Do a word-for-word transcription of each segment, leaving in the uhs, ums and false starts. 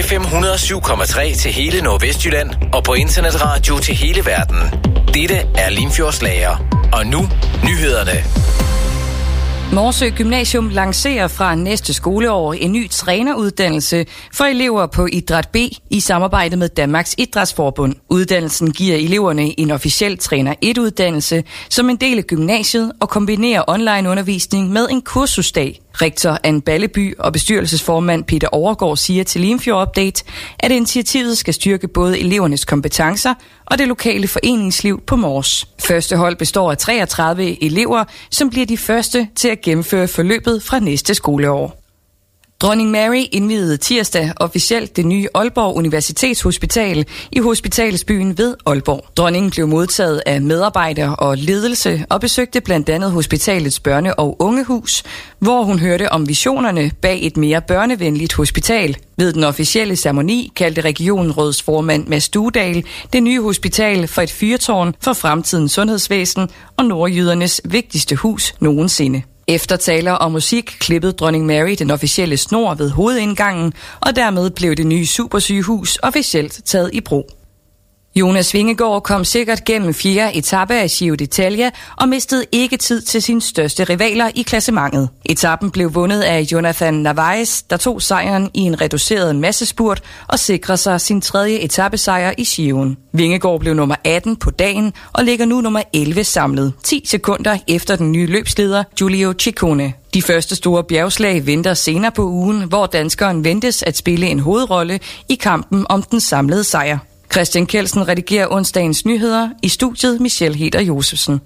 F M et hundrede og syv komma tre til hele Nordvestjylland og på internetradio til hele verden. Dette er Limfjordsslager. Og nu nyhederne. Morsø Gymnasium lancerer fra næste skoleår en ny træneruddannelse for elever på Idræt B i samarbejde med Danmarks Idrætsforbund. Uddannelsen giver eleverne en officiel træner et uddannelse som en del af gymnasiet og kombinerer onlineundervisning med en kursusdag. Rektor Anne Balleby og bestyrelsesformand Peter Overgaard siger til Limfjord Update, at initiativet skal styrke både elevernes kompetencer og det lokale foreningsliv på Mors. Første hold består af treogtredive elever, som bliver de første til at gennemføre forløbet fra næste skoleår. Dronning Mary indviede tirsdag officielt det nye Aalborg Universitetshospital i hospitalsbyen ved Aalborg. Dronningen blev modtaget af medarbejdere og ledelse og besøgte blandt andet hospitalets børne- og ungehus, hvor hun hørte om visionerne bag et mere børnevenligt hospital. Ved den officielle ceremoni kaldte regionrådets formand Mads Duedal det nye hospital for et fyrtårn for fremtidens sundhedsvæsen og nordjydernes vigtigste hus nogensinde. Efter taler og musik klippede dronning Mary den officielle snor ved hovedindgangen, og dermed blev det nye supersygehus officielt taget i brug. Jonas Vingegaard kom sikkert gennem fjerde etape af Giro d'Italia og mistede ikke tid til sine største rivaler i klassementet. Etappen blev vundet af Jonathan Narvaez, der tog sejren i en reduceret massespurt og sikrede sig sin tredje etapesejr i Giroen. Vingegaard blev nummer atten på dagen og ligger nu nummer elleve samlet, ti sekunder efter den nye løbsleder Giulio Ciccone. De første store bjergslag venter senere på ugen, hvor danskeren ventes at spille en hovedrolle i kampen om den samlede sejr. Christian Kelsen redigerer onsdagens nyheder, i studiet Michelle Heder Josefsen.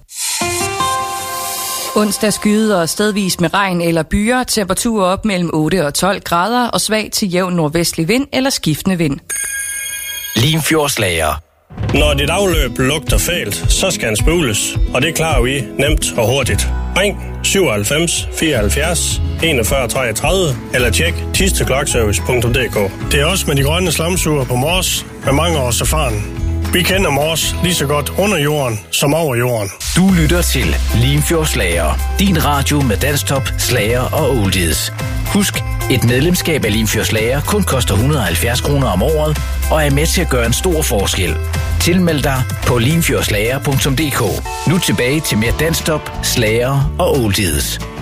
Onsdag skyder og stedvis med regn eller byer, temperaturer op mellem otte og tolv grader og svag til jævn nordvestlig vind eller skiftende vind. Limfjordsslager. Når dit afløb lugter fælt, så skal den spules, og det klarer vi nemt og hurtigt. Ring syvoghalvfems fireoghalvfjerds enogfyrre treogtredive eller tjek thistekloakservice punktum d k. Det er også med de grønne slamsuger på Mors med mange års erfaring. Vi kender Mors lige så godt under jorden som over jorden. Du lytter til Limfjordsslager. Din radio med danstop, slager og oldies. Husk, et medlemskab af Limfjordsslager kun koster et hundrede og halvfjerds kroner om året og er med til at gøre en stor forskel. Tilmeld dig på limfjordslager punktum d k. Nu tilbage til mere danstop, slager og oldies.